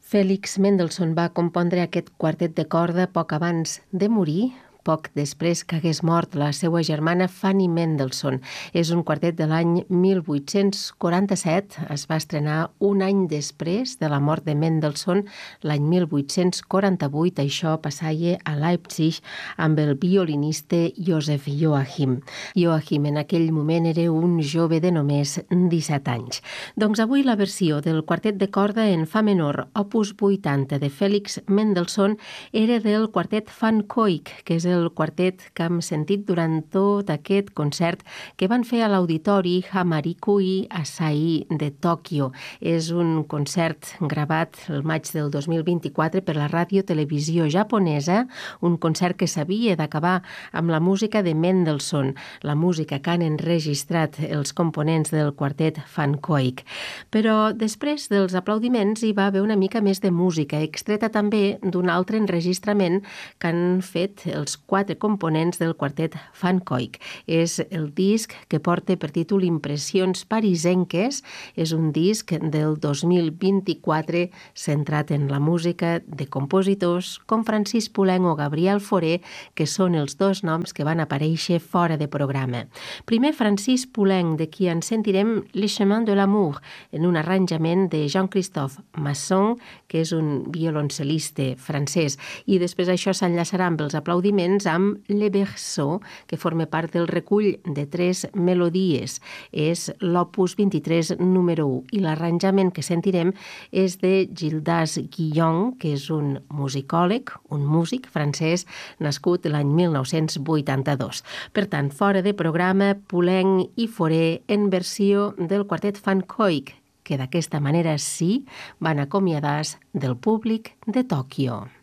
Félix Mendelssohn va compondre aquest quartet de corda poc abans de morir, poc després que hagués mort la seva germana Fanny Mendelssohn. És un quartet de l'any 1847, es va estrenar un any després de la mort de Mendelssohn, l'any 1848, això passaia a Leipzig amb el violinista Joseph Joachim. Joachim en aquell moment era un jove de només 17 anys. Doncs avui la versió del quartet de corda en fa menor, opus 80 de Félix Mendelssohn, era del quartet Van Cuyk, que és el quartet que hem sentit durant tot aquest concert que van fer a l'auditori Hamarikui Asahi de Tòquio. És un concert gravat el maig del 2024 per la ràdio-televisió japonesa, un concert que s'havia d'acabar amb la música de Mendelssohn, la música que han enregistrat els components del quartet Van Cuyk. Però després dels aplaudiments hi va haver una mica més de música, extreta també d'un altre enregistrament que han fet els 4 components del quartet Van Cuyk. És el disc que porta per títol Impressions parisenques. És un disc del 2024 centrat en la música de compositors com Francis Poulenc o Gabriel Fauré, que són els dos noms que van aparèixer fora de programa. Primer, Francis Poulenc, de qui en sentirem Le Chemin de l'Amour, en un arranjament de Jean-Christophe Masson, que és un violoncel·lista francès, i després això s'enllaçarà amb els aplaudiments amb Le Berceau, que forma part del recull de 3 melodies. És l'opus 23 número 1, i l'arranjament que sentirem és de Gildas Guillon, que és un musicòleg, un músic francès nascut l'any 1982. Per tant, fora de programa, Poulenc i Fauré en versió del quartet Van Cuyk, que d'aquesta manera sí van acomiadar-se del públic de Tòquio.